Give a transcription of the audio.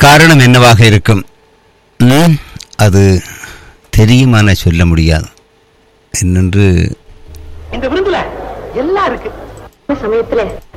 காரணம் என்னவாக இருக்கும்? அது தெரியுமான சொல்ல முடியாது என்னென்று. இந்த விருந்துல எல்லாம் இருக்கு. சமயத்துல